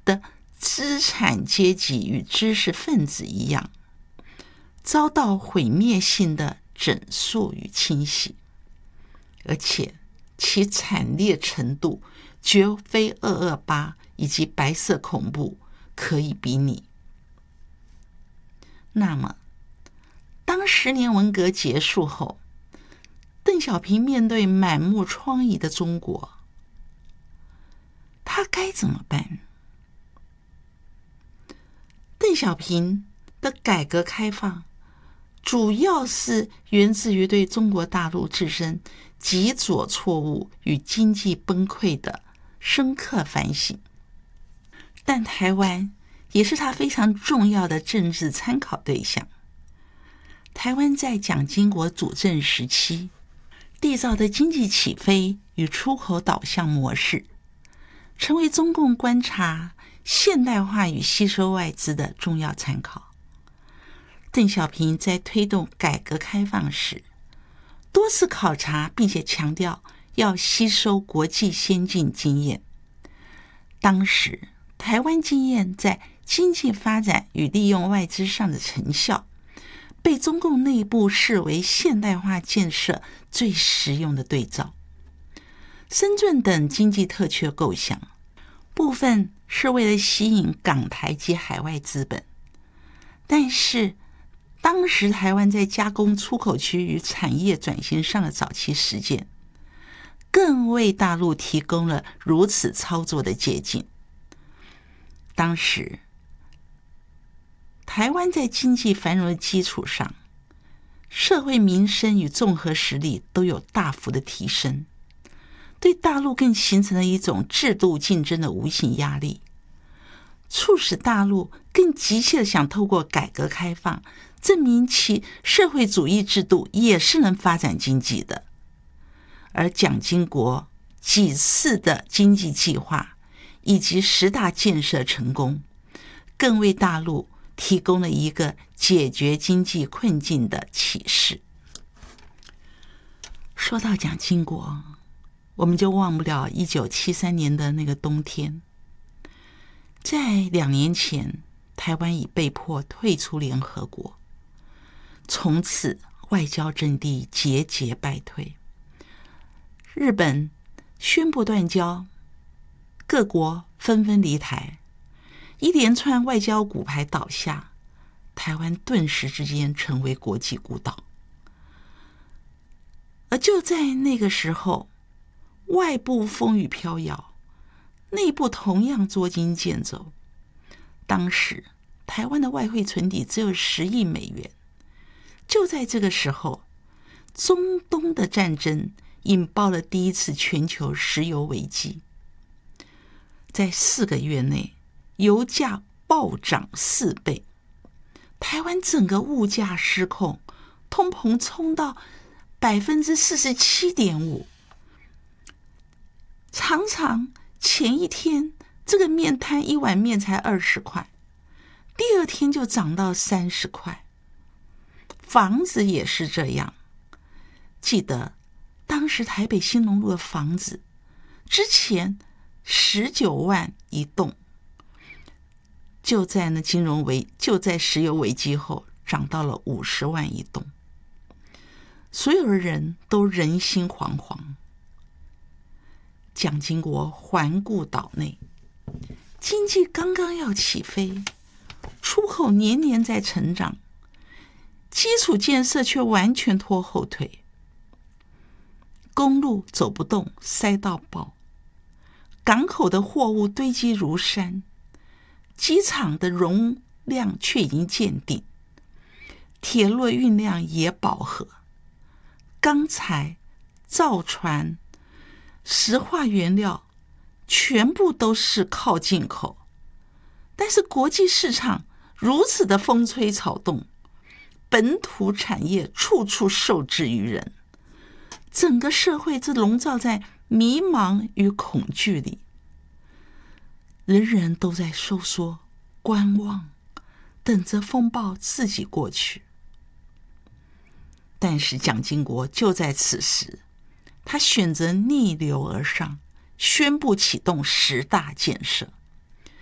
的资产阶级与知识分子一样，遭到毁灭性的整肃与清洗，而且其惨烈程度绝非228以及白色恐怖可以比拟。那么当10年文革结束后，邓小平面对满目疮痍的中国，他该怎么办？邓小平的改革开放主要是源自于对中国大陆自身极左错误与经济崩溃的深刻反省，但台湾也是他非常重要的政治参考对象。台湾在蒋经国主政时期缔造的经济起飞与出口导向模式，成为中共观察现代化与吸收外资的重要参考。邓小平在推动改革开放时，多次考察并且强调要吸收国际先进经验。当时台湾经验在经济发展与利用外资上的成效，被中共内部视为现代化建设最实用的对照。深圳等经济特区构想，部分是为了吸引港台及海外资本，但是当时台湾在加工出口区与产业转型上的早期实践，更为大陆提供了如此操作的捷径。当时台湾在经济繁荣的基础上，社会民生与综合实力都有大幅的提升，对大陆更形成了一种制度竞争的无形压力，促使大陆更急切地想透过改革开放证明其社会主义制度也是能发展经济的。而蒋经国几次的经济计划以及10大建设成功，更为大陆提供了一个解决经济困境的启示。说到蒋经国，我们就忘不了1973年的那个冬天。在2年前，台湾已被迫退出联合国，从此外交阵地节节败退。日本宣布断交，各国纷纷离台，一连串外交骨牌倒下，台湾顿时之间成为国际孤岛。而就在那个时候，外部风雨飘摇，内部同样捉襟见肘。当时台湾的外汇存底只有10亿美元。就在这个时候，中东的战争引爆了第一次全球石油危机。在4个月内，油价暴涨4倍，台湾整个物价失控，通膨冲到47.5%。常常前一天这个面摊一碗面才20块，第二天就涨到30块。房子也是这样，记得当时台北新农路的房子之前19万一栋，就在石油危机后涨到了50万一栋，所有的人都人心惶惶。蒋经国环顾岛内，经济刚刚要起飞，出口年年在成长，基础建设却完全拖后腿，公路走不动，塞到爆，港口的货物堆积如山，机场的容量却已经见顶，铁路运量也饱和，钢材、造船、石化原料全部都是靠进口，但是国际市场如此的风吹草动，本土产业处处受制于人，整个社会只笼罩在迷茫与恐惧里，人人都在收缩观望，等着风暴自己过去。但是蒋经国就在此时，他选择逆流而上，宣布启动10大建设。